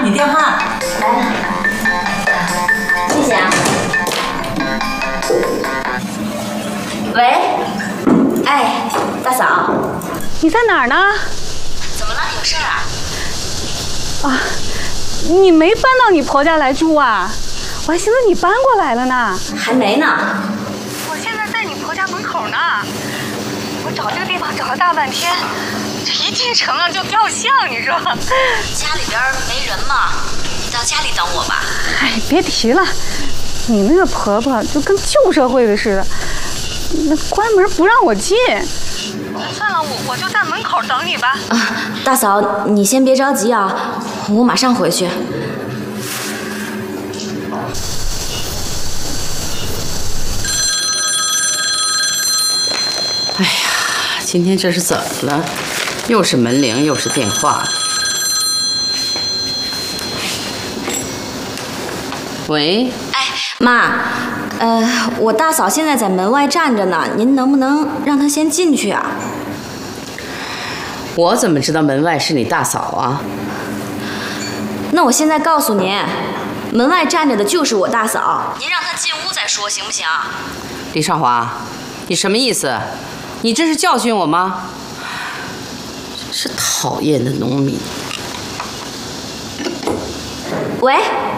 你电话来了，谢谢啊。喂，哎，大嫂， 你在哪儿呢？ 怎么了？有事儿啊？ 啊，你没搬到你婆家来住啊？我还寻思你搬过来了呢。 还没呢。 我现在在你婆家门口呢。我找这个地方找了大半天，这一进城啊就掉相，你说？ 家里边没人吗？你到家里等我吧。 哎，别提了，你那个婆婆就跟旧社会的似的，那关门不让我进。算了，我就在门口等你吧。 啊，大嫂，你先别着急啊，我马上回去。 哎呀，今天这是怎么了？又是门铃，又是电话。喂， 哎，妈，我大嫂现在在门外站着呢，您能不能让她先进去啊？ 我怎么知道门外是你大嫂啊？ 那我现在告诉您，门外站着的就是我大嫂，您让她进屋再说，行不行？ 李少华，你什么意思？你这是教训我吗？真是讨厌的农民。 喂。